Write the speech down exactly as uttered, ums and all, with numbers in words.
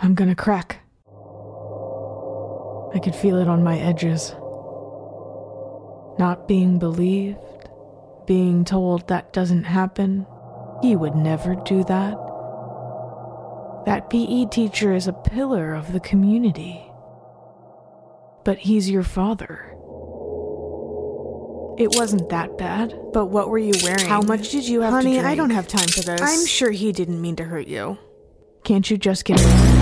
I'm gonna crack. I could feel it on my edges. Not being believed, being told that doesn't happen. He would never do that. That P E teacher is a pillar of the community. But he's your father. It wasn't that bad. But what were you wearing? How much did you have Honey, to drink? I don't have time for this. I'm sure he didn't mean to hurt you. Can't you just get married?